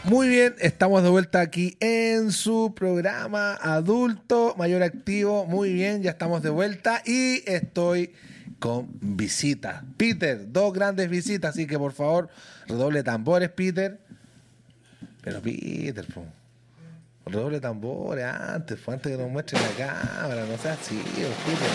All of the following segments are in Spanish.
Muy bien, estamos de vuelta aquí en su programa Adulto Mayor Activo. Muy bien, ya estamos de vuelta y estoy con visitas. Peter, dos grandes visitas, así que por favor, redoble tambores, Peter. Pero Peter, po, redoble tambores antes, antes que nos muestre la cámara, no sea así, Peter.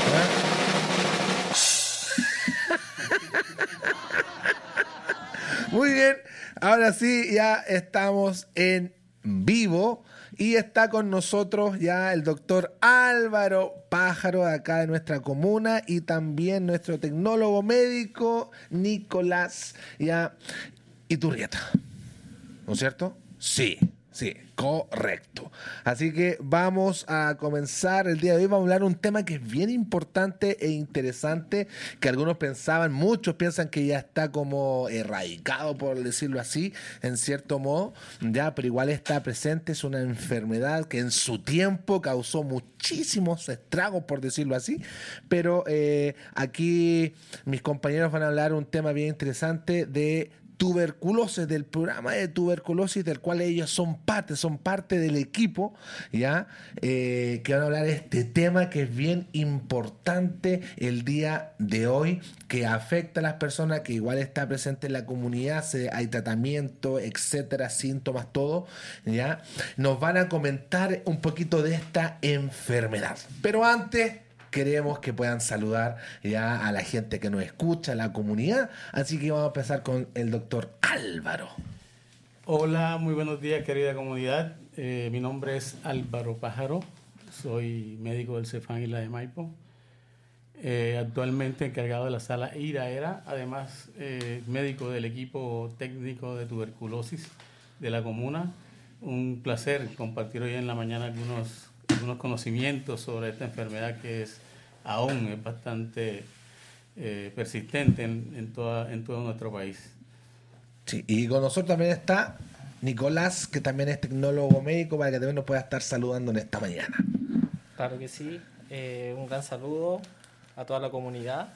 Muy bien, ahora sí, ya estamos en vivo y está con nosotros ya el doctor Álvaro Pájaro de acá de nuestra comuna y también nuestro tecnólogo médico Nicolás ya Iturrieta, ¿no es cierto? Sí. Sí, correcto. Así que vamos a comenzar el día de hoy. Vamos a hablar de un tema que es bien importante e interesante, que algunos pensaban, muchos piensan que ya está como erradicado, por decirlo así, en cierto modo, ya, pero igual está presente. Es una enfermedad que en su tiempo causó muchísimos estragos, por decirlo así, pero aquí mis compañeros van a hablar un tema bien interesante de tuberculosis, del programa de tuberculosis del cual ellos son parte del equipo, ¿ya? Que van a hablar de este tema que es bien importante el día de hoy, que afecta a las personas, que igual está presente en la comunidad, hay tratamiento, etcétera, síntomas, todo, ¿ya? Nos van a comentar un poquito de esta enfermedad. Pero antes queremos que puedan saludar ya a la gente que nos escucha, a la comunidad. Así que vamos a empezar con el doctor Álvaro. Hola, muy buenos días, querida comunidad. Mi nombre es Álvaro Pájaro, soy médico del Cefán Isla de Maipo, actualmente encargado de la sala IRAERA, además médico del equipo técnico de tuberculosis de la comuna. Un placer compartir hoy en la mañana algunos conocimientos sobre esta enfermedad que aún es bastante persistente en todo nuestro país. Sí, y con nosotros también está Nicolás, que también es tecnólogo médico, para que también nos pueda estar saludando en esta mañana. Claro que sí, un gran saludo a toda la comunidad.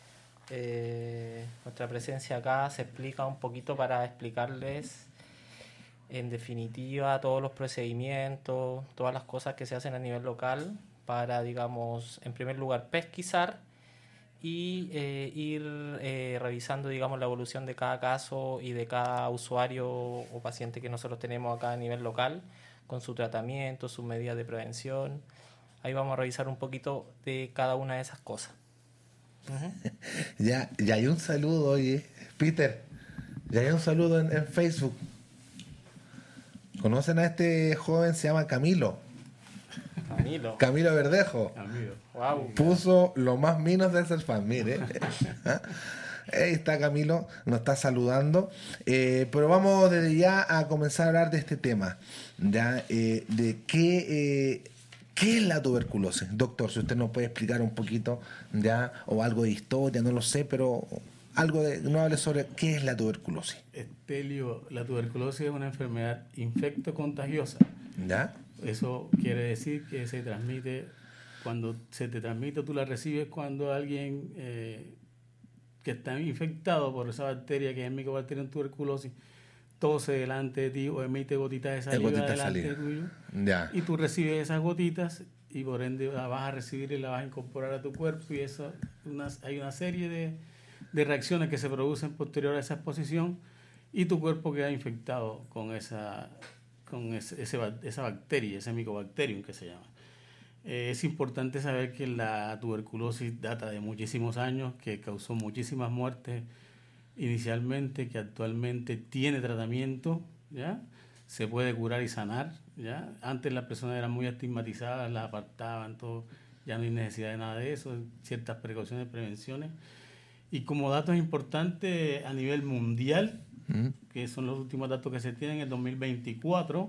Nuestra presencia acá se explica un poquito para explicarles en definitiva todos los procedimientos, todas las cosas que se hacen a nivel local para, digamos, en primer lugar pesquisar y ir revisando, digamos, la evolución de cada caso y de cada usuario o paciente que nosotros tenemos acá a nivel local, con su tratamiento, sus medidas de prevención. Ahí vamos a revisar un poquito de cada una de esas cosas. Ya hay un saludo, oye, Peter, ya hay un saludo en Facebook. ¿Conocen a este joven? Se llama Camilo. Camilo Verdejo. Camilo. Wow. Puso lo más minos de ser fan, mire. Ahí está Camilo, nos está saludando. Pero vamos desde ya a comenzar a hablar de este tema. ¿Ya? De qué es la tuberculosis. Doctor, si usted nos puede explicar un poquito, ya, o algo de historia, no lo sé, pero algo de, no hable sobre qué es la tuberculosis. Estelio, la tuberculosis es una enfermedad infecto-contagiosa. ¿Ya? Eso quiere decir que se transmite, cuando se te transmite, tú la recibes cuando alguien que está infectado por esa bacteria, que es Mycobacterium tuberculosis, tose delante de ti o emite gotitas de saliva delante tuyo. Ya. Y tú recibes esas gotitas y por ende la vas a recibir y la vas a incorporar a tu cuerpo, y eso, hay una serie de reacciones que se producen posterior a esa exposición y tu cuerpo queda infectado con esa bacteria, ese Mycobacterium que se llama. Es importante saber que la tuberculosis data de muchísimos años, que causó muchísimas muertes inicialmente, que actualmente tiene tratamiento, ¿ya? Se puede curar y sanar, ¿ya? Antes las personas eran muy estigmatizadas, las apartaban, todo, ya no hay necesidad de nada de eso, ciertas precauciones, prevenciones. Y como datos importantes a nivel mundial, que son los últimos datos que se tienen, en el 2024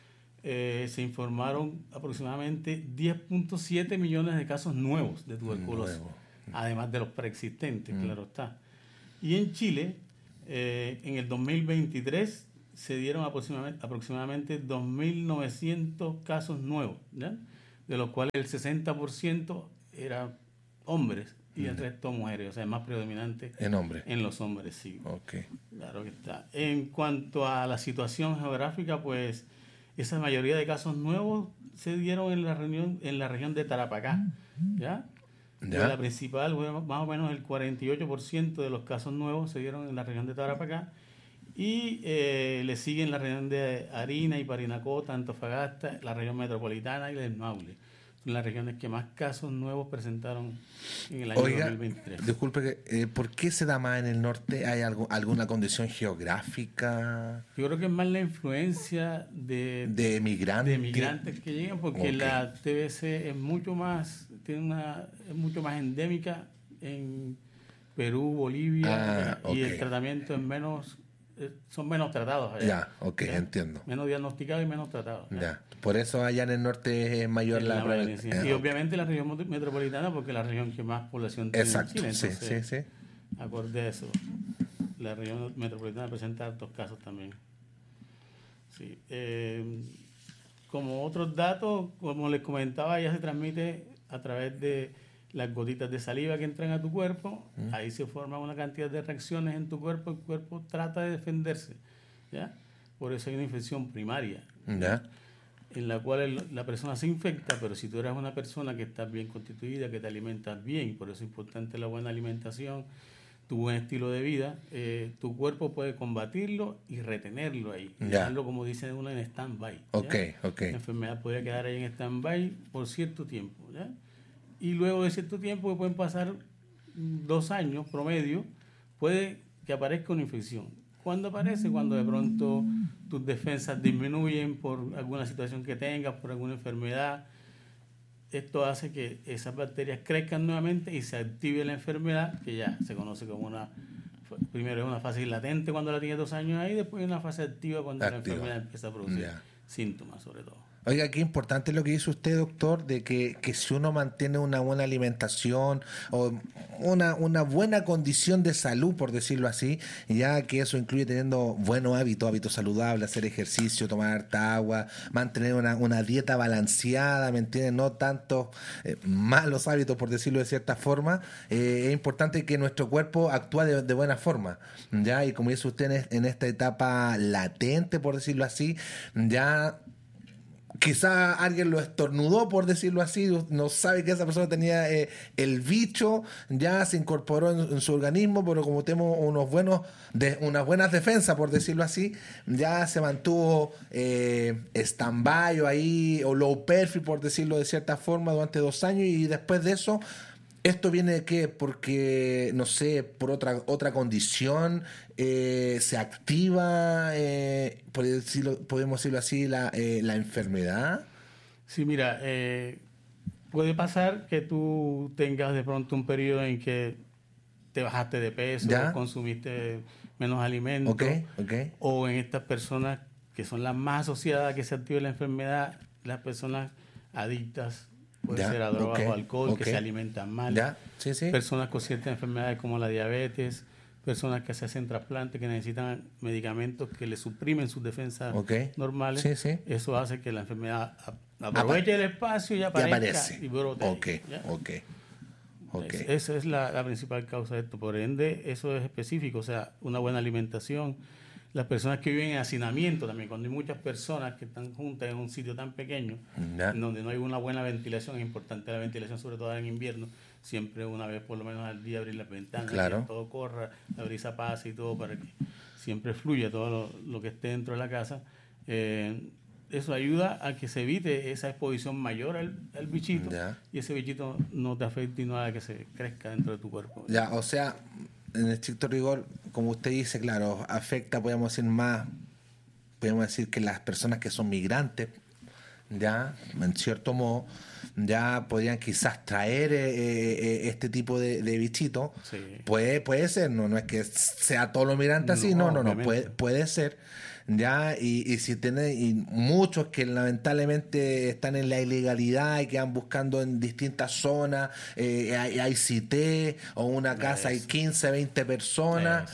se informaron aproximadamente 10.7 millones de casos nuevos de tuberculosis, además de los preexistentes, claro está. Y en Chile, en el 2023 se dieron aproximadamente 2.900 casos nuevos, ¿ya? De los cuales el 60% eran hombres y el resto mujeres, o sea, es más predominante En hombres. en los hombres, sí. Ok. Claro que está. En cuanto a la situación geográfica, pues esa mayoría de casos nuevos se dieron en la región de Tarapacá, ¿ya? Ya. La principal, bueno, más o menos el 48% de los casos nuevos se dieron en la región de Tarapacá y le siguen la región de Harina y Parinacota, Antofagasta, la región metropolitana y el Maule. Son las regiones que más casos nuevos presentaron en el año Oiga, 2023. disculpe, ¿por qué se da más en el norte? ¿Hay alguna condición geográfica Yo creo que es más la influencia de migrantes? que llegan, porque Ok. la TBC es mucho más, es mucho más endémica en Perú, Bolivia, y el ok. tratamiento es menos, son menos tratados allá. Ya, ok, entiendo. Menos diagnosticados y menos tratados. Ya. Por eso allá en el norte es mayor En la la mayoría, sí. prevalencia. Y obviamente la región metropolitana, porque es la región que más población tiene Exacto, en Chile. sí, Entonces, sí, sí. acorde a eso, la región metropolitana presenta altos casos también. Sí. Como otros datos, como les comentaba, ya se transmite a través de las gotitas de saliva que entran a tu cuerpo. Ahí se forma una cantidad de reacciones en tu cuerpo. El cuerpo trata de defenderse, ¿ya? Por eso hay una infección primaria, Ya. en la cual la persona se infecta, pero si tú eres una persona que estás bien constituida, que te alimentas bien, por eso es importante la buena alimentación, tu buen estilo de vida, tu cuerpo puede combatirlo y retenerlo ahí, y Ya. dejarlo, como dicen uno, en stand-by. ¿ya? Ok, ok. La enfermedad podría quedar ahí en stand-by por cierto tiempo, ¿ya? Y luego de cierto tiempo, que pueden pasar 2 años promedio, puede que aparezca una infección. ¿Cuándo aparece? Cuando de pronto tus defensas disminuyen por alguna situación que tengas, por alguna enfermedad. Esto hace que esas bacterias crezcan nuevamente y se active la enfermedad, que ya se conoce como primero es una fase latente cuando la tienes 2 años ahí, después una fase activa cuando la Activa. enfermedad empieza a producir Ya. síntomas, sobre todo. Oiga, qué importante lo que dice usted, doctor, de que si uno mantiene una buena alimentación o una buena condición de salud, por decirlo así, ya que eso incluye teniendo buenos hábitos saludables, hacer ejercicio, tomar harta agua, mantener una dieta balanceada, ¿me entiende? No tantos malos hábitos, por decirlo de cierta forma, es importante que nuestro cuerpo actúe de buena forma, ¿ya? Y como dice usted, en esta etapa latente, por decirlo así, ya... Quizá alguien lo estornudó, por decirlo así, no sabe que esa persona tenía el bicho, ya se incorporó en su organismo, pero como tenemos unas buenas defensas, por decirlo así, ya se mantuvo stand-by o ahí, o low perfil, por decirlo de cierta forma, durante 2 años, y después de eso, ¿esto viene de qué? Porque, no sé, por otra condición se activa, podemos decirlo así, la enfermedad. Sí, mira, puede pasar que tú tengas de pronto un periodo en que te bajaste de peso, ¿Ya? consumiste menos alimentos, Ok. o en estas personas que son las más asociadas a que se active la enfermedad, las personas adictas, puede Ya, ser a drogas ok, o alcohol, ok. que se alimentan mal, ¿Ya? Sí, sí. personas con ciertas enfermedades como la diabetes, personas que se hacen trasplantes, que necesitan medicamentos que le suprimen sus defensas Ok. normales. Sí, sí. Eso hace que la enfermedad aproveche el espacio y aparezca y brote. Ok, ¿ya? ok. Esa es la principal causa de esto. Por ende, eso es específico, o sea, una buena alimentación. Las personas que viven en hacinamiento también, cuando hay muchas personas que están juntas en un sitio tan pequeño, Ya. en donde no hay una buena ventilación, es importante la ventilación, sobre todo en invierno, siempre una vez por lo menos al día abrir las ventanas, Claro. que todo corra, la brisa pase y todo para que siempre fluya todo lo que esté dentro de la casa. Eso ayuda a que se evite esa exposición mayor al bichito, Ya. y ese bichito no te afecte y no haga que se crezca dentro de tu cuerpo. Ya, o sea, en el estricto rigor, como usted dice, claro, afecta, podemos decir que las personas que son migrantes, ya, en cierto modo, ya podrían quizás traer este tipo de bichito. Sí. Puede ser, no es que sea todo lo migrante así, no, obviamente. puede ser. Ya, y si tiene, y muchos que lamentablemente están en la ilegalidad y que van buscando en distintas zonas, hay CITE o una casa, hay 15, 20 personas,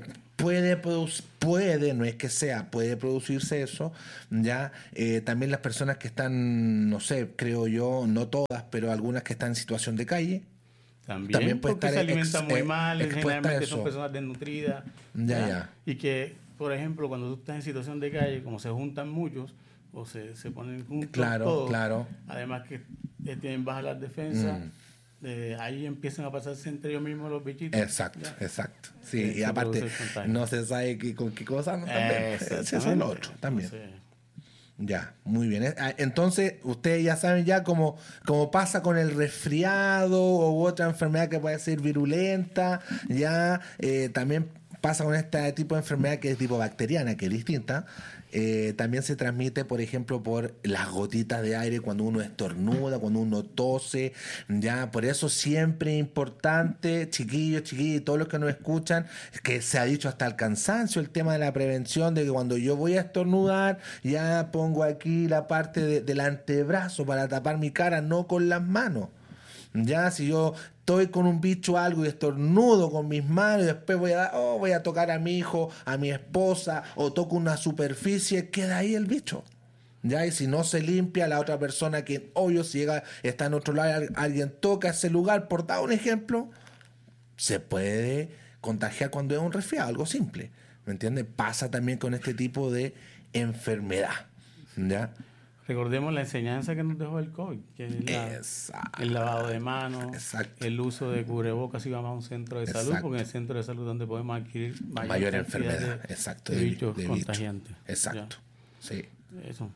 puede, no es que sea, puede producirse eso, ya. También las personas que están, no sé, creo yo, no todas, pero algunas que están en situación de calle. También puede porque estar se alimentan muy mal, expuesta a generalmente eso. son personas desnutridas. Ya. Y que, por ejemplo, cuando tú estás en situación de calle, como se juntan muchos, o se ponen juntos todos, además que tienen bajas las defensas, ahí empiezan a pasarse entre ellos mismos los bichitos. Exacto. Sí, y aparte no se sabe con qué cosa, ¿no? También. Ese es el otro también. Ya, muy bien. Entonces, ustedes ya saben ya cómo pasa con el resfriado u otra enfermedad que puede ser virulenta, ya también pasa con este tipo de enfermedad que es tipo bacteriana, que es distinta. También se transmite, por ejemplo, por las gotitas de aire cuando uno estornuda, cuando uno tose, ya. Por eso siempre es importante, chiquillos, todos los que nos escuchan, que se ha dicho hasta el cansancio el tema de la prevención, de que cuando yo voy a estornudar, ya pongo aquí la parte del antebrazo para tapar mi cara, no con las manos. Ya, si yo estoy con un bicho o algo y estornudo con mis manos y después voy a tocar a mi hijo, a mi esposa, o toco una superficie, queda ahí el bicho. Ya, y si no se limpia, la otra persona que, obvio, si está en otro lado, alguien toca ese lugar, por dar un ejemplo, se puede contagiar cuando es un resfriado, algo simple. ¿Me entiendes? Pasa también con este tipo de enfermedad. ¿Ya? Recordemos la enseñanza que nos dejó el COVID, que es el lavado de manos, el uso de cubrebocas si vamos a un centro de salud, porque en el centro de salud es donde podemos adquirir mayor enfermedad de bichos contagiantes. Exacto. Sí. Eso.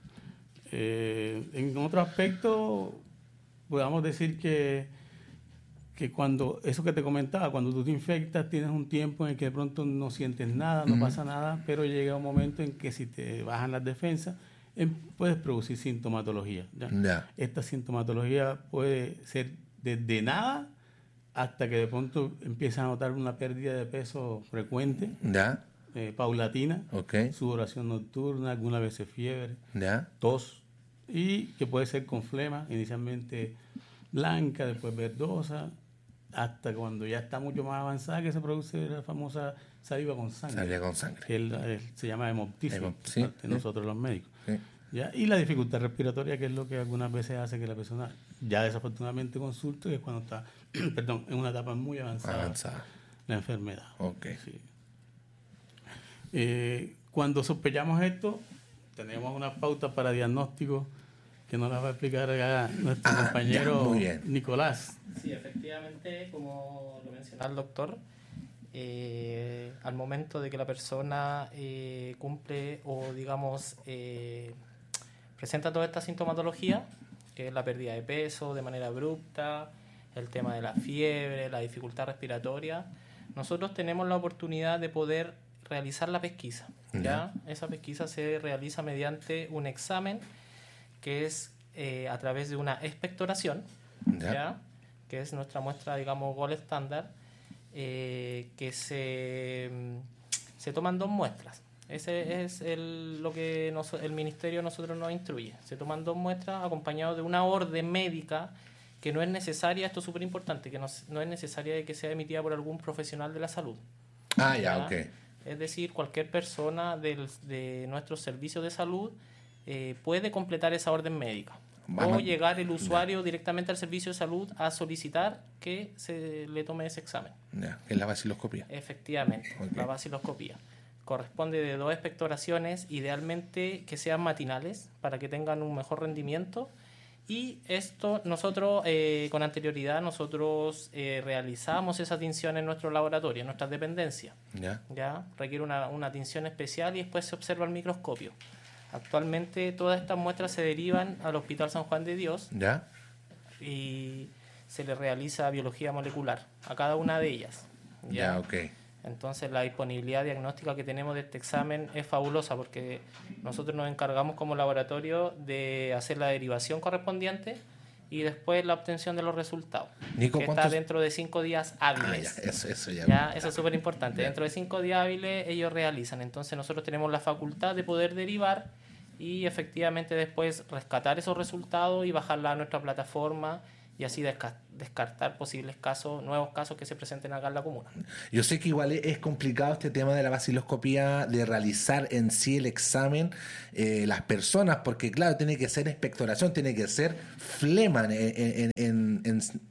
En otro aspecto, podamos decir que cuando, eso que te comentaba, cuando tú te infectas, tienes un tiempo en el que de pronto no sientes nada, no pasa nada, pero llega un momento en que si te bajan las defensas, puedes producir sintomatología. ¿Ya? Esta sintomatología puede ser desde nada hasta que de pronto empiezas a notar una pérdida de peso frecuente, paulatina, sudoración nocturna, algunas veces fiebre, tos, y que puede ser con flema, inicialmente blanca, después verdosa, hasta cuando ya está mucho más avanzada, que se produce la famosa saliva con sangre. Que se llama hemoptisis, nosotros los médicos. Sí. ¿Ya? Y la dificultad respiratoria, que es lo que algunas veces hace que la persona ya desafortunadamente consulte, que es cuando está en una etapa muy avanzada. La enfermedad. Sí. Cuando sospechamos esto, tenemos unas pautas para diagnóstico que nos las va a explicar acá nuestro compañero Nicolás. Sí, efectivamente, como lo mencionaba el doctor, al momento de que la persona cumple o digamos presenta toda esta sintomatología, que es la pérdida de peso de manera abrupta, el tema de la fiebre, la dificultad respiratoria, nosotros tenemos la oportunidad de poder realizar la pesquisa. ¿Ya? Esa pesquisa se realiza mediante un examen que es a través de una expectoración, ¿ya? Que es nuestra muestra, digamos, gold estándar, que se toman 2 muestras. Ese es lo que el ministerio a nosotros nos instruye. Se toman 2 muestras acompañados de una orden médica que no es necesaria, esto es súper importante, que no es necesaria de que sea emitida por algún profesional de la salud. ¿Ya? Es decir, cualquier persona de nuestros servicios de salud puede completar esa orden médica. O llegar el usuario directamente al servicio de salud a solicitar que se le tome ese examen. Que es la vaciloscopía. Efectivamente, la vaciloscopía. Corresponde de 2 expectoraciones, idealmente que sean matinales para que tengan un mejor rendimiento. Y esto nosotros, con anterioridad, realizamos esa tinción en nuestro laboratorio, en nuestras dependencias. ¿Ya? Requiere una tinción especial y después se observa al microscopio. Actualmente todas estas muestras se derivan al Hospital San Juan de Dios y se le realiza biología molecular a cada una de ellas. Entonces la disponibilidad diagnóstica que tenemos de este examen es fabulosa porque nosotros nos encargamos como laboratorio de hacer la derivación correspondiente y después la obtención de los resultados. Nico, que está dentro de 5 días hábiles. Eso es súper importante. Dentro de 5 días hábiles ellos realizan. Entonces nosotros tenemos la facultad de poder derivar y efectivamente después rescatar esos resultados y bajarla a nuestra plataforma y así descartar posibles casos, nuevos casos que se presenten acá en la comuna. Yo sé que igual es complicado este tema de la vaciloscopía, de realizar en sí el examen las personas, porque claro, tiene que ser expectoración, tiene que ser flema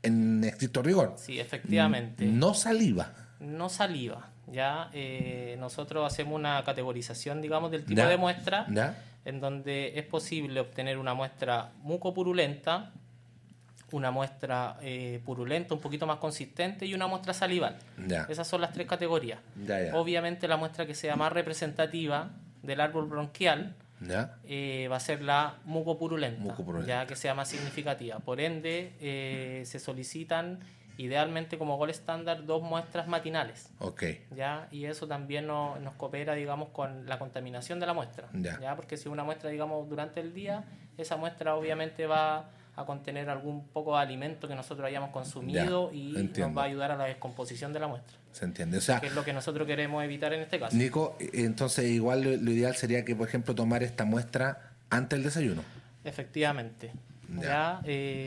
en estricto rigor. Sí, efectivamente. No saliva. No saliva. Ya nosotros hacemos una categorización, digamos, del tipo Ya, de muestra, ya. en donde es posible obtener una muestra mucopurulenta, una muestra purulenta un poquito más consistente y una muestra salival. Ya. Esas son las tres categorías. Ya. Obviamente la muestra que sea más representativa del árbol bronquial Ya. va a ser la mucopurulenta, Mucopurulenta. ya que sea más significativa. Por ende, se solicitan idealmente como gol estándar 2 muestras matinales. Ok. ¿Ya? Y eso también nos coopera, digamos, con la contaminación de la muestra. Ya. Porque si una muestra, digamos, durante el día, esa muestra obviamente va a contener algún poco de alimento que nosotros hayamos consumido y entiendo. nos va a ayudar a la descomposición de la muestra. Se entiende. O sea, Que es lo que nosotros queremos evitar en este caso. Nico, entonces igual lo ideal sería que, por ejemplo, tomar esta muestra antes del desayuno. Efectivamente. Ya.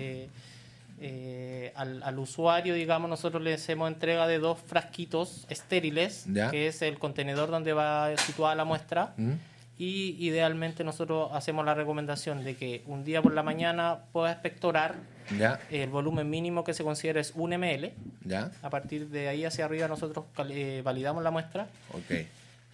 Al usuario, digamos, nosotros le hacemos entrega de 2 frasquitos estériles, Ya. que es el contenedor donde va situada la muestra. Y idealmente nosotros hacemos la recomendación de que un día por la mañana pueda expectorar. Ya. El volumen mínimo que se considera es 1 ml. Ya. A partir de ahí hacia arriba nosotros validamos la muestra Ok.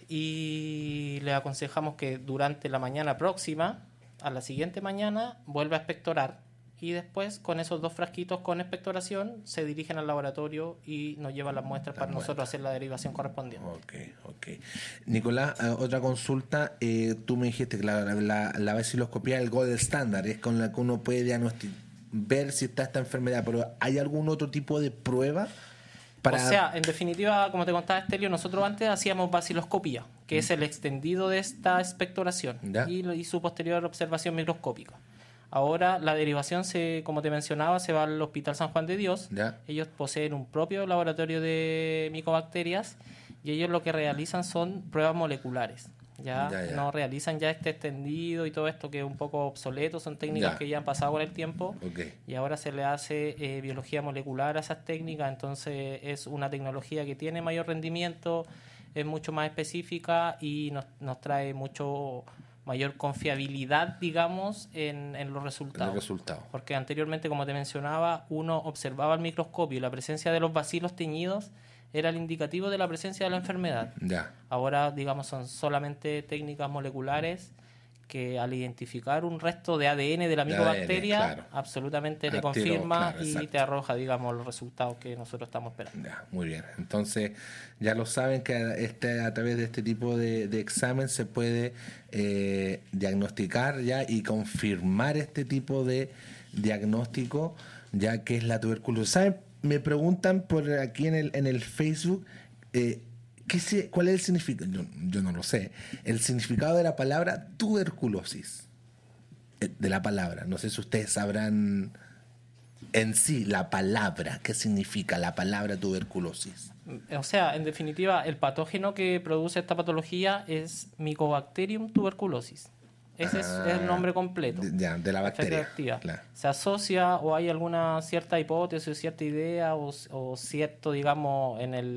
y le aconsejamos que durante la mañana próxima, a la siguiente mañana, vuelva a expectorar y después con esos 2 frasquitos con expectoración se dirigen al laboratorio y nos llevan las muestras para nosotros hacer la derivación correspondiente. Ok. Nicolás, otra consulta. Tú me dijiste que la vaciloscopía es el gold estándar, es con la que uno puede ver si está esta enfermedad, pero ¿hay algún otro tipo de prueba? O sea, en definitiva, como te contaba Estelio, nosotros antes hacíamos vaciloscopía, que es el extendido de esta expectoración y su posterior observación microscópica. Ahora la derivación, como te mencionaba, se va al Hospital San Juan de Dios. Ya. Ellos poseen un propio laboratorio de micobacterias y ellos lo que realizan son pruebas moleculares. Ya. No realizan ya este extendido y todo esto que es un poco obsoleto, son técnicas que ya han pasado con el tiempo y ahora se le hace biología molecular a esas técnicas, entonces es una tecnología que tiene mayor rendimiento, es mucho más específica y nos trae mucho mayor confiabilidad, digamos, en los resultados. Porque anteriormente, como te mencionaba, uno observaba al microscopio y la presencia de los bacilos teñidos era el indicativo de la presencia de la enfermedad. Ya. Ahora, digamos, son solamente técnicas moleculares que al identificar un resto de ADN de la micobacteria, absolutamente te confirma y te arroja, digamos, los resultados que nosotros estamos esperando. Ya, muy bien. Entonces, ya lo saben que a través de este tipo de examen se puede diagnosticar ya y confirmar este tipo de diagnóstico, ya que es la tuberculosis. ¿Saben? Me preguntan por aquí en el Facebook, ¿cuál es el significado? Yo no lo sé. El significado de la palabra tuberculosis. De la palabra. No sé si ustedes sabrán en sí la palabra. ¿Qué significa la palabra tuberculosis? O sea, en definitiva, el patógeno que produce esta patología es Mycobacterium tuberculosis. Ese es el nombre completo. De la bacteria. Claro. Se asocia o hay alguna cierta hipótesis, cierta idea o cierto, digamos,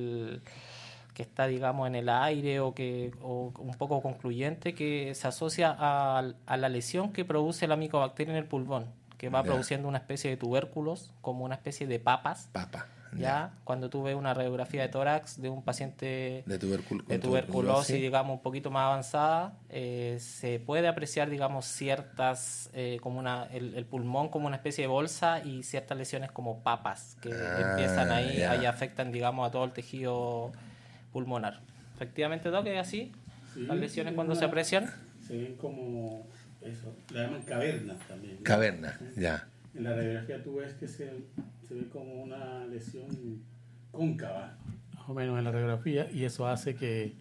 que está, digamos, en el aire o un poco concluyente, que se asocia a la lesión que produce la micobacteria en el pulmón, que va produciendo una especie de tubérculos, como una especie de papas. Ya, cuando tú ves una radiografía de tórax de un paciente de tuberculosis, digamos, un poquito más avanzada, se puede apreciar, digamos, ciertas, como el pulmón como una especie de bolsa y ciertas lesiones como papas que empiezan ahí y afectan, digamos, a todo el tejido pulmonar. Efectivamente, Doc, es así. Las lesiones cuando se aprecian se ven como eso, la llaman cavernas también. Cavernas, ya. En la radiografía tú ves que se ve como una lesión cóncava, más o menos en la radiografía, y eso hace que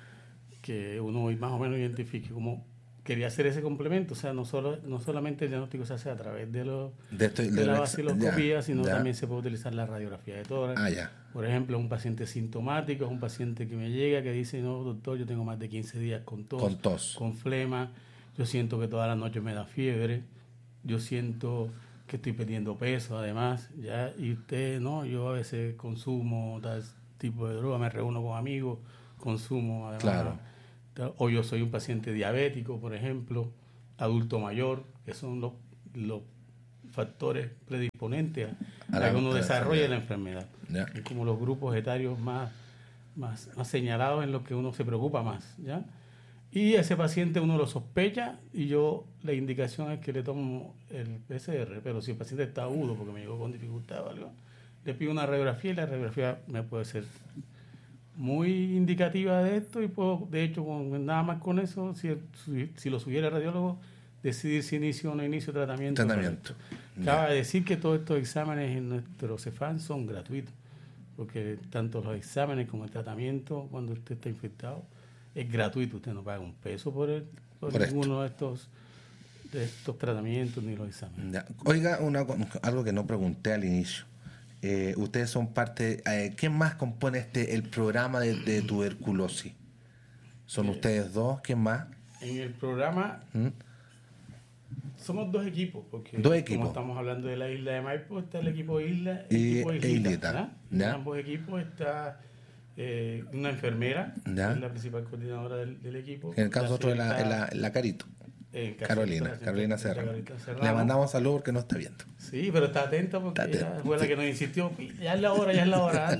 uno más o menos identifique cómo quería hacer ese complemento. O sea, no solamente el diagnóstico se hace a través de la vaciloscopía, sino también se puede utilizar la radiografía de tórax. Por ejemplo, un paciente sintomático, es un paciente que me llega que dice, no, doctor, yo tengo más de 15 días con tos, con flema, yo siento que todas las noches me da fiebre, yo siento que estoy perdiendo peso además, ya, y usted, no, yo a veces consumo tal tipo de droga, me reúno con amigos, consumo además, o yo soy un paciente diabético, por ejemplo, adulto mayor, que son los factores predisponentes para que uno a la desarrolle enfermedad. la enfermedad. Ya. Es como los grupos etarios más señalados en los que uno se preocupa más, ¿ya? Y ese paciente uno lo sospecha y la indicación es que le tomo el PCR, pero si el paciente está agudo porque me llegó con dificultad o algo, le pido una radiografía y la radiografía me puede ser muy indicativa de esto y puedo, de hecho, nada más con eso, si lo sugiere el radiólogo, decidir si inicio o no inicio tratamiento. Tratamiento. Cabe decir que todos estos exámenes en nuestro CEFAM son gratuitos, porque tanto los exámenes como el tratamiento, cuando usted está infectado, es gratuito. Usted no paga un peso por ninguno de estos tratamientos ni los exámenes. Ya. Oiga, algo que no pregunté al inicio. Ustedes son parte... ¿quién más compone el programa de tuberculosis? ¿Son ustedes dos? ¿Quién más? En el programa... Somos dos equipos, porque como estamos hablando de la isla de Maipo, está el equipo Isla y el equipo Islita. En ambos equipos está una enfermera, que es la principal coordinadora del equipo. En el caso otro la Carito. Carolina Serrano. Le mandamos saludos porque no está viendo. Sí, pero está atenta porque ella fue la que nos insistió. Ya es la hora.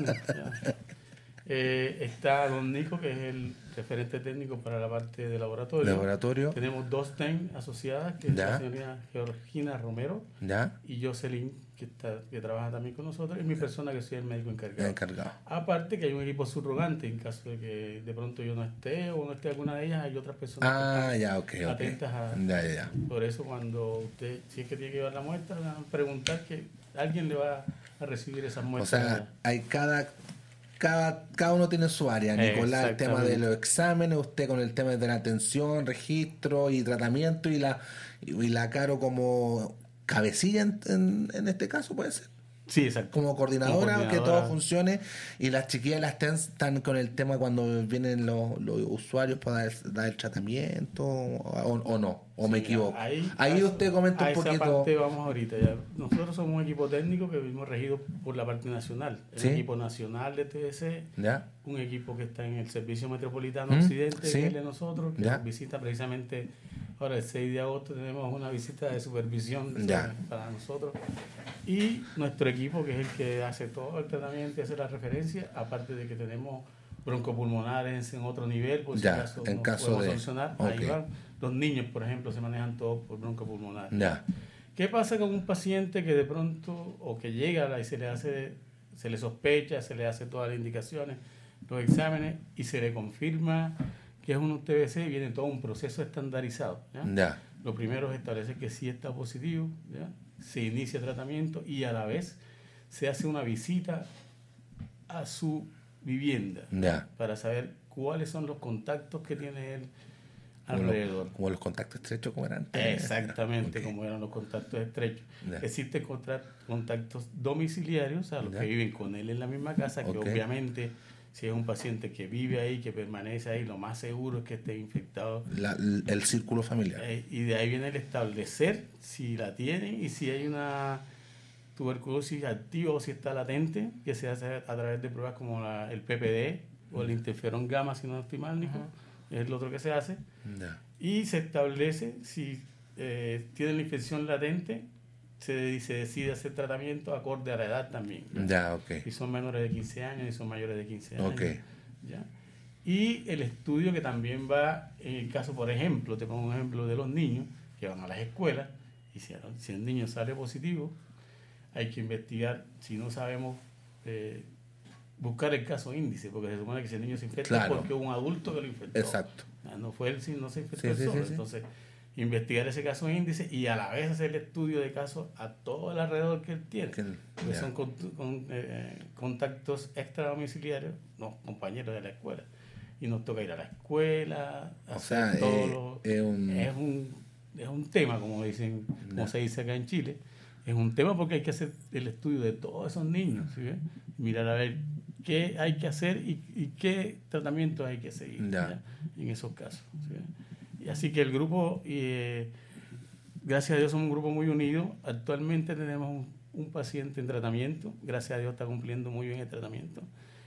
Está don Nico, que es el referente técnico para la parte de laboratorio. Tenemos dos TEN asociadas, que es la señora Georgina Romero y Jocelyn, que trabaja también con nosotros, es mi persona, que soy el médico encargado. Aparte que hay un equipo subrogante, en caso de que de pronto yo no esté o no esté alguna de ellas, hay otras personas que están atentas a... Por eso cuando usted, si es que tiene que llevar la muestra, le van a preguntar que alguien le va a recibir esas muestras. O sea, hay cada uno tiene su área. Nicolás, el tema de los exámenes, usted con el tema de la atención, registro y tratamiento, y la Caro como cabecilla en este caso, puede ser. Sí, exacto. Como coordinadora, que todo funcione, y las chiquillas las están con el tema cuando vienen los usuarios para dar el tratamiento o no, o me equivoco. Ahí usted comenta un poquito. A esa parte vamos ahorita ya. Nosotros somos un equipo técnico que vivimos regido por la parte nacional, el equipo nacional de TBC, un equipo que está en el Servicio Metropolitano Occidente, que es de nosotros, que nos visita precisamente. Ahora, el 6 de agosto tenemos una visita de supervisión para nosotros. Y nuestro equipo, que es el que hace todo el tratamiento y hace la referencia, aparte de que tenemos broncopulmonares en otro nivel, por si acaso no podemos solucionar. Ahí van. Los niños, por ejemplo, se manejan todos por broncopulmonares. ¿Qué pasa con un paciente que de pronto, o que llega y se le sospecha, se le hace todas las indicaciones, los exámenes, y se le confirma que es un TBC, viene todo un proceso estandarizado. Lo primero es establecer que sí está positivo, se inicia tratamiento y a la vez se hace una visita a su vivienda para saber cuáles son los contactos que tiene él alrededor. Como los contactos estrechos, como eran antes. Exactamente, como eran los contactos estrechos. Existen contactos domiciliarios, o sea, los que viven con él en la misma casa, que obviamente... Si es un paciente que vive ahí, que permanece ahí, lo más seguro es que esté infectado. El círculo familiar. Y de ahí viene el establecer si la tiene y si hay una tuberculosis activa o si está latente, que se hace a través de pruebas como el PPD o el interferón gamma, si no estoy mal, Nico, es el otro que se hace. Y se establece si tiene la infección latente, se decide hacer tratamiento acorde a la edad también. Y son menores de 15 años y son mayores de 15 años. Y el estudio que también va, en el caso, por ejemplo, te pongo un ejemplo de los niños que van a las escuelas, y si el niño sale positivo, hay que investigar, si no sabemos, buscar el caso índice, porque se supone que si el niño se infecta es porque hubo un adulto que lo infectó. Exacto. No fue él, no se infectó solo. Entonces, investigar ese caso índice y a la vez hacer el estudio de casos a todo el alrededor que él tiene. Porque son contactos extradomiciliarios, no compañeros de la escuela. Y nos toca ir a la escuela, hacer todo. Es un tema, como se dice acá en Chile. Es un tema porque hay que hacer el estudio de todos esos niños, ¿sí? Mirar a ver qué hay que hacer y qué tratamientos hay que seguir en esos casos, ¿sí? Y así que el grupo, gracias a Dios, somos un grupo muy unido. Actualmente tenemos un paciente en tratamiento. Gracias a Dios está cumpliendo muy bien el tratamiento.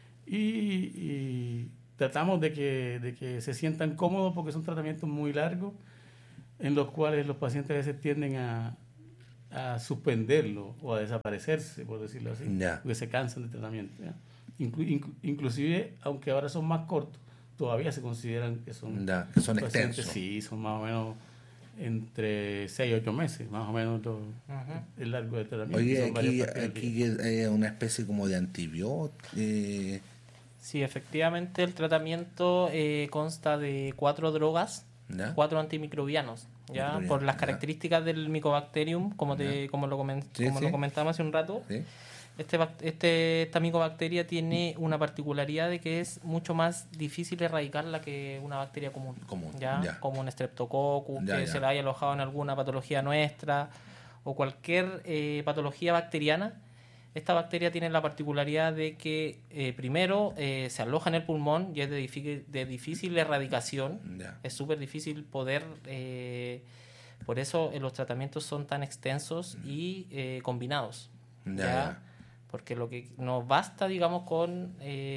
Y tratamos de que se sientan cómodos porque son tratamientos muy largos en los cuales los pacientes a veces tienden a a suspenderlo o a desaparecerse, por decirlo así, Ya. porque se cansan del tratamiento. ¿Ya? Inclusive, aunque ahora son más cortos, todavía se consideran que son, Ya, que son pacientes, extensos. sí, son más o menos entre 6 y 8 meses, más o menos el largo del tratamiento. Oye, Son varias aquí, pastillas. aquí es una especie como de antibiótico. Sí, efectivamente el tratamiento consta de 4 drogas, ¿Ya? 4 antimicrobianos, ¿ya? Microbianos, Por las ya. características del Mycobacterium, como Ya. como lo Sí, sí. comentamos hace un rato. ¿Sí? Esta micobacteria tiene una particularidad de que es mucho más difícil erradicarla que una bacteria común. Común, ¿Ya? ya. Como un Streptococcus, Ya, que ya. se le haya alojado en alguna patología nuestra, o cualquier patología bacteriana. Esta bacteria tiene la particularidad de que primero se aloja en el pulmón y es de difícil erradicación. Ya. Es súper difícil poder... por eso los tratamientos son tan extensos y combinados. Ya. Porque lo que nos basta, digamos, con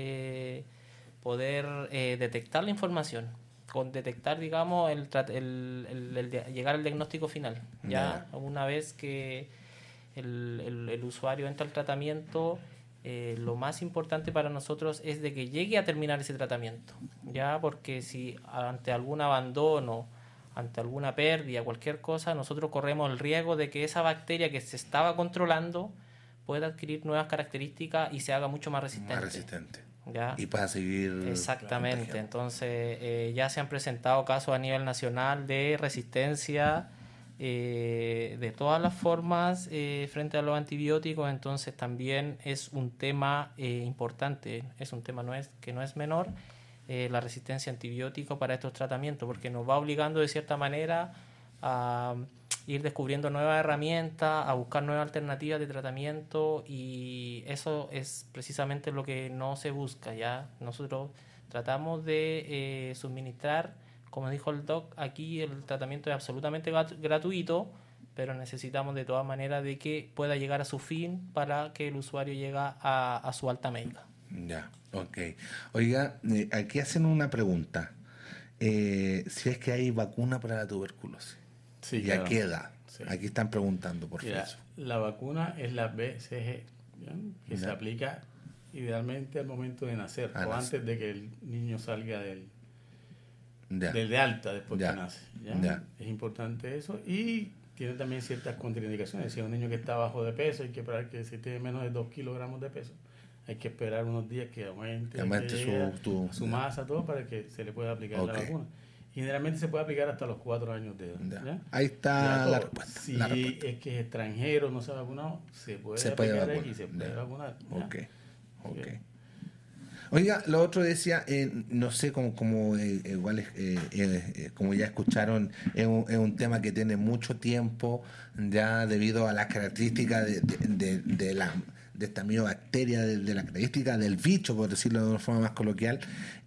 poder detectar la información, con detectar, digamos, llegar al diagnóstico final. Ya una vez que el usuario entra al tratamiento, lo más importante para nosotros es de que llegue a terminar ese tratamiento, ya, porque si ante algún abandono, ante alguna pérdida, cualquier cosa, nosotros corremos el riesgo de que esa bacteria que se estaba controlando pueda adquirir nuevas características y se haga mucho más resistente. Más resistente. ¿Ya? Y para seguir. Exactamente. contagiando. Entonces, ya se han presentado casos a nivel nacional de resistencia de todas las formas frente a los antibióticos. Entonces, también es un tema importante, es un tema que no es menor, la resistencia a antibióticos para estos tratamientos, porque nos va obligando de cierta manera a ir descubriendo nuevas herramientas, a buscar nuevas alternativas de tratamiento, y eso es precisamente lo que no se busca. Ya nosotros tratamos de suministrar, como dijo el doc, aquí el tratamiento es absolutamente gratuito, pero necesitamos de todas maneras de que pueda llegar a su fin para que el usuario llegue a su alta médica. Ya, ok. Oiga, aquí hacen una pregunta. Si es que hay vacuna para la tuberculosis. Sí, ¿Y claro. a qué edad? Sí. Aquí están preguntando por Mira, Facebook. la vacuna es la BCG, ¿ya? Que Ya. se aplica idealmente al momento de nacer o antes de que el niño salga del de alta después Ya. que nace. ¿Ya? Ya. Es importante eso, y tiene también ciertas contraindicaciones. Si es un niño que está bajo de peso, hay que esperar que si tiene menos de 2 kilogramos de peso, hay que esperar unos días que aumente, Aumente que llegue su su masa, todo, para que se le pueda aplicar Ok. la vacuna. Y generalmente se puede aplicar hasta los 4 años de edad. Ya. ¿Ya? Ahí está Ya todo. la respuesta. Si la respuesta. es que es extranjero, no se ha vacunado, se puede Se puede aplicar vacunar. y se puede Ya. vacunar. ¿ya? Ok, ok. Sí. Oiga, lo otro decía, no sé, igual como ya escucharon, es un tema que tiene mucho tiempo, ya debido a las características de esta miobacteria, de la característica del bicho, por decirlo de una forma más coloquial.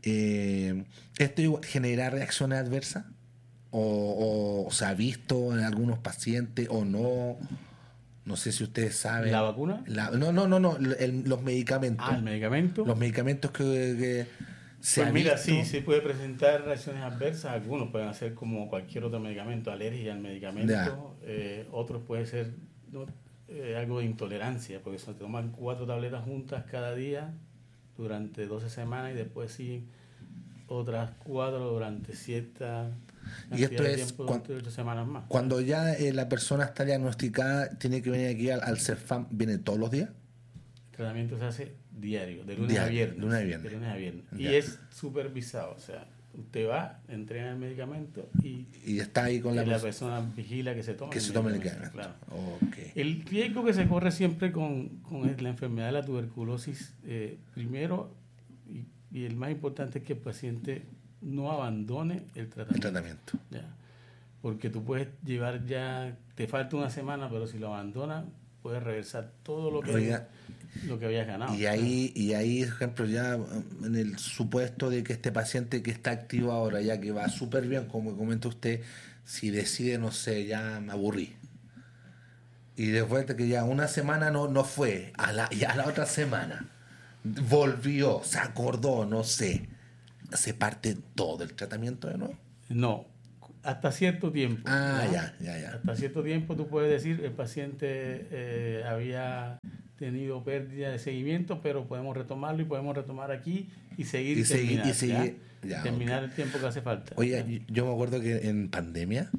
¿Esto genera reacciones adversas? ¿O se ha visto en algunos pacientes o no? No sé si ustedes saben. ¿La vacuna? No, los medicamentos. El medicamento. Los medicamentos que se Pues ha mira, visto. sí, se puede presentar reacciones adversas. Algunos pueden hacer como cualquier otro medicamento, alergia al medicamento. Otros puede ser algo de intolerancia, porque se toman 4 tabletas juntas cada día durante 12 semanas y después siguen otras 4 durante cierta Y esto cantidad de es tiempo durante 8 semanas más. Cuando ya la persona está diagnosticada, tiene que venir aquí al CEFAM, ¿viene todos los días? El tratamiento se hace diario, de lunes a Diario, viernes. lunes a viernes. De lunes a viernes. Y Ya. es supervisado, o sea, usted va, entrega el medicamento y está ahí con la persona vigila que se tome el medicamento. Claro. Okay. El riesgo que se corre siempre con la enfermedad de la tuberculosis, primero, y el más importante, es que el paciente no abandone el tratamiento. ¿Ya? Porque tú puedes llevar te falta una semana, pero si lo abandonas, puedes regresar todo lo que habías ganado. Y ahí, por ejemplo, ya en el supuesto de que este paciente que está activo ahora, ya que va súper bien, como comenta usted, si decide, no sé, ya me aburrí. Y después de que ya una semana no fue, ya la otra semana volvió, se acordó, no sé, ¿se parte todo el tratamiento de nuevo? No. hasta cierto tiempo. Ya. Hasta cierto tiempo tú puedes decir el paciente había tenido pérdida de seguimiento, pero podemos retomarlo y podemos retomar aquí y seguir y terminar. Terminar el tiempo que hace falta. Oye, yo me acuerdo que en pandemia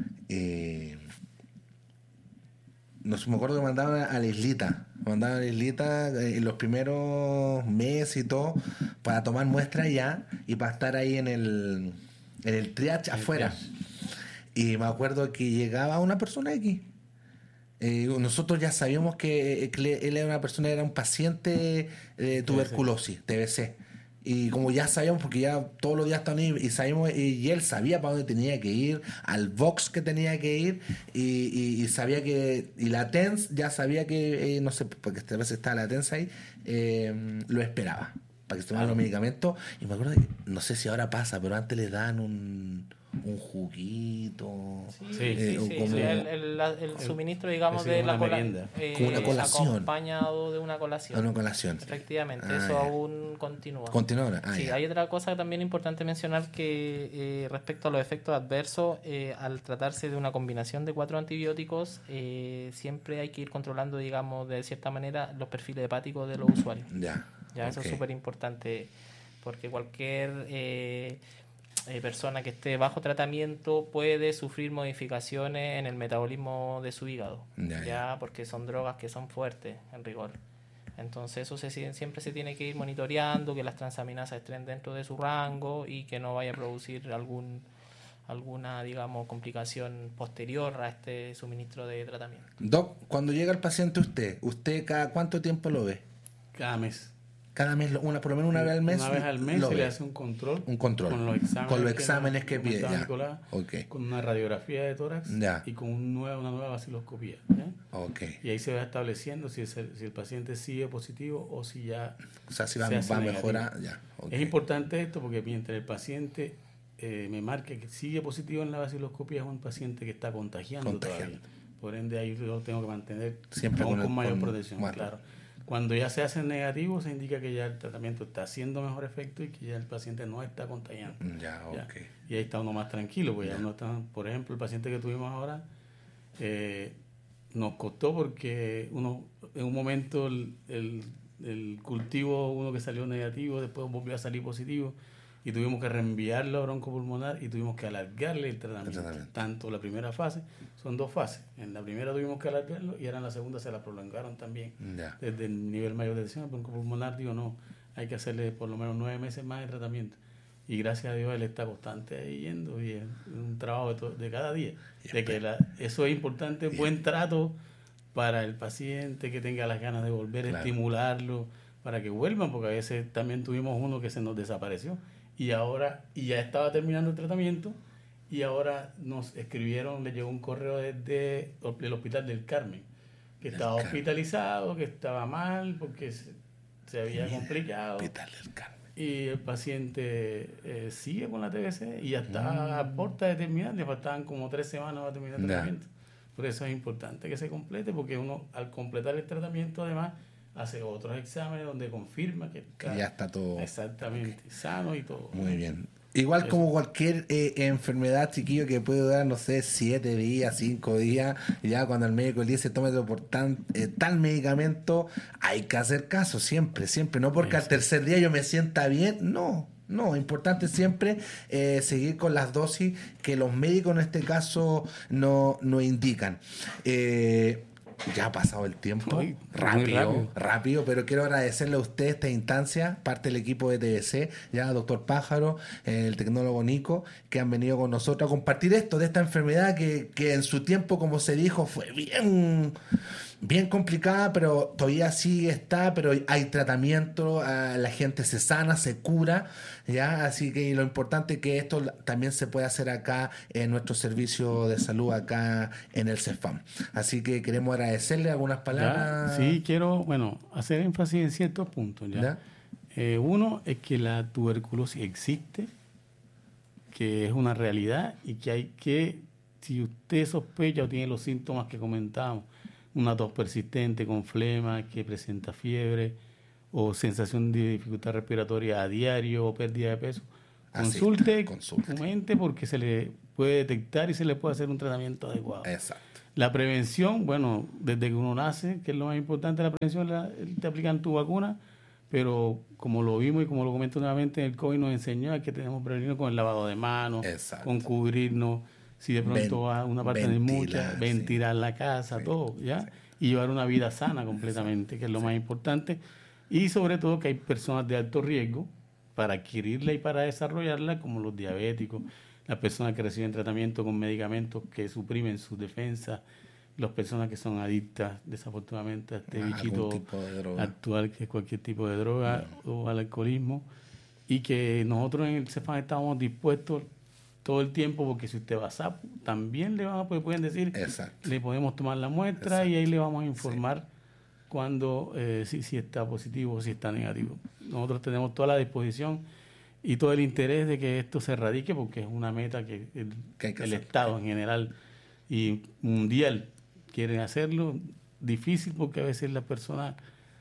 me acuerdo que mandaban a la islita. En los primeros meses y todo para tomar muestras ya y para estar ahí en el triage afuera. Y me acuerdo que llegaba una persona aquí. Nosotros ya sabíamos que él era un paciente de tuberculosis, TBC. Y como ya sabíamos, porque ya todos los días estaban ahí, y sabíamos, y él sabía para dónde tenía que ir, al box que tenía que ir, y sabía que, y la TENS ya sabía que, no sé, porque esta vez estaba la TENS ahí, lo esperaba para que se tomaran los medicamentos. Y me acuerdo que, no sé si ahora pasa, pero antes le dan un juguito. El suministro, digamos, de la merienda. Como una colación. Acompañado de una colación. Una colación. Efectivamente, eso aún continúa. Continúa ahora. Hay otra cosa también importante mencionar que respecto a los efectos adversos, al tratarse de una combinación de 4 antibióticos, siempre hay que ir controlando, digamos, de cierta manera los perfiles hepáticos de los usuarios. Eso es súper importante, porque cualquier persona que esté bajo tratamiento puede sufrir modificaciones en el metabolismo de su hígado, porque son drogas que son fuertes en rigor. Entonces eso siempre se tiene que ir monitoreando, que las transaminasas estén dentro de su rango y que no vaya a producir alguna, digamos, complicación posterior a este suministro de tratamiento. Doc, cuando llega el paciente ¿usted cada cuánto tiempo lo ve? Cada mes. Cada mes, por lo menos una vez al mes. Una vez al mes se le hace un control. Con los exámenes que pide. Nicolás, con una radiografía de tórax y con una nueva vaciloscopía. Y ahí se va estableciendo si el paciente sigue positivo o si ya. O sea, si va a mejorar. Es importante esto porque mientras el paciente me marque que sigue positivo en la vaciloscopía, es un paciente que está contagiando. Todavía. Por ende, ahí yo tengo que mantener siempre con mayor protección. Claro. Cuando ya se hace negativo, se indica que ya el tratamiento está haciendo mejor efecto y que ya el paciente no está contagiando. Y ahí está uno más tranquilo, pues ya uno está, por ejemplo, el paciente que tuvimos ahora nos costó porque en un momento el cultivo, uno que salió negativo, después volvió a salir positivo y tuvimos que reenviarlo a broncopulmonar y tuvimos que alargarle el tratamiento. Tanto la primera fase, son 2 fases. En la primera tuvimos que alargarlo y ahora en la segunda se la prolongaron también. Desde el nivel mayor de lesión, el broncopulmonar, hay que hacerle por lo menos 9 meses más de tratamiento. Y gracias a Dios él está constante ahí yendo y es un trabajo de cada día. Eso es importante, buen trato para el paciente, que tenga las ganas de volver, estimularlo para que vuelvan, porque a veces también tuvimos uno que se nos desapareció. Y ya estaba terminando el tratamiento y ahora nos escribieron, le llegó un correo desde el Hospital del Carmen, que estaba hospitalizado, que estaba mal porque se había complicado. Hospital del Carmen. Y el paciente sigue con la TBC y ya está a puerta de terminar, le faltaban como 3 semanas para terminar el tratamiento. Por eso es importante que se complete, porque uno al completar el tratamiento además hace otros exámenes donde confirma que ya está todo exactamente sano y todo. Muy bien. Igual como cualquier enfermedad, chiquillo, que puede durar, no sé, 7 días, 5 días, ya cuando el médico le dice tómate por tal medicamento, hay que hacer caso siempre, no porque al tercer día yo me sienta bien, no, importante siempre seguir con las dosis que los médicos en este caso nos indican. Ya ha pasado el tiempo, rápido, pero quiero agradecerle a usted esta instancia, parte del equipo de TBC, ya doctor Pájaro, el tecnólogo Nico, que han venido con nosotros a compartir esto de esta enfermedad que en su tiempo, como se dijo, fue bien complicada, pero todavía pero hay tratamiento, la gente se sana, se cura, ya, así que lo importante es que esto también se puede hacer acá en nuestro servicio de salud acá en el CEFAM. Así que queremos agradecerle algunas palabras. Sí, quiero, hacer énfasis en ciertos puntos. Uno es que la tuberculosis existe, que es una realidad y que si usted sospecha o tiene los síntomas que comentábamos, una tos persistente con flema, que presenta fiebre o sensación de dificultad respiratoria a diario o pérdida de peso, Consulte, comente, porque se le puede detectar y se le puede hacer un tratamiento adecuado. Exacto. La prevención, bueno, desde que uno nace, que es lo más importante, la prevención, te aplican tu vacuna, pero como lo vimos y como lo comento nuevamente, el COVID nos enseñó a que tenemos que prevenirnos con el lavado de manos, con cubrirnos, si de pronto va a una parte de mucha, ventilar la casa, todo, ¿ya? Sí. Y llevar una vida sana completamente, que es lo más importante. Y sobre todo que hay personas de alto riesgo para adquirirla y para desarrollarla, como los diabéticos, las personas que reciben tratamiento con medicamentos que suprimen su defensa, las personas que son adictas, desafortunadamente, a este bichito actual, que es cualquier tipo de droga o al alcoholismo, y que nosotros en el CEFAM estamos dispuestos todo el tiempo, porque si usted va a SAP, también le van a, pues pueden decir, le podemos tomar la muestra y ahí le vamos a informar cuando si está positivo o si está negativo. Nosotros tenemos toda la disposición y todo el interés de que esto se erradique, porque es una meta que el Estado en general y mundial quieren hacerlo. Difícil porque a veces las personas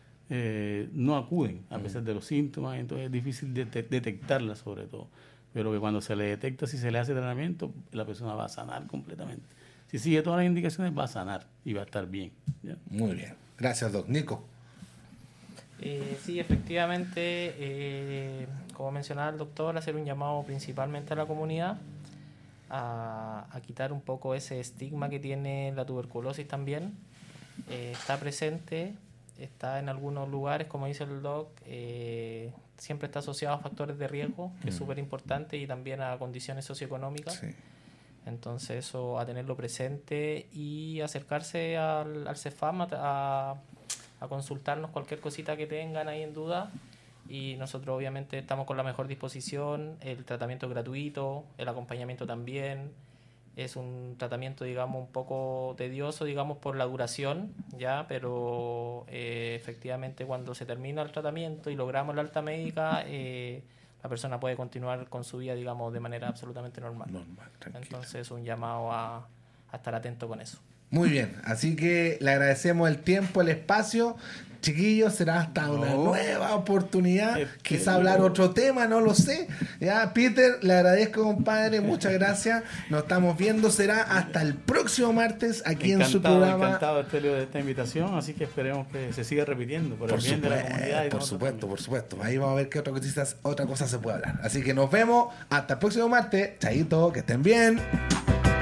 no acuden a pesar de los síntomas, entonces es difícil detectarlas sobre todo, pero que cuando se le detecta, si se le hace tratamiento, la persona va a sanar completamente. Si sigue todas las indicaciones, va a sanar y va a estar bien, ¿ya? Muy bien, gracias, Doc. Nico. Sí, efectivamente, como mencionaba el doctor, hacer un llamado principalmente a la comunidad a quitar un poco ese estigma que tiene la tuberculosis también. Está presente, está en algunos lugares, como dice el doc, siempre está asociado a factores de riesgo, que es súper importante, y también a condiciones socioeconómicas. Sí. Entonces eso, a tenerlo presente y acercarse al CEFAM a consultarnos cualquier cosita que tengan ahí en duda, y nosotros obviamente estamos con la mejor disposición. El tratamiento es gratuito, el acompañamiento también. Es un tratamiento, digamos, un poco tedioso, digamos, por la duración, ya, pero efectivamente cuando se termina el tratamiento y logramos la alta médica, la persona puede continuar con su vida, digamos, de manera absolutamente normal. Entonces, un llamado a estar atento con eso. Muy bien, así que le agradecemos el tiempo, el espacio. Chiquillos, será hasta una nueva oportunidad, quizá hablar otro tema, no lo sé. Ya, Peter, le agradezco, compadre, muchas gracias. Nos estamos viendo, será hasta el próximo martes aquí en su programa. Encantado, Estelio, de esta invitación, así que esperemos que se siga repitiendo por el bien de la comunidad. Y por supuesto. Ahí vamos a ver qué otra cosa se puede hablar. Así que nos vemos hasta el próximo martes. Chaito, que estén bien.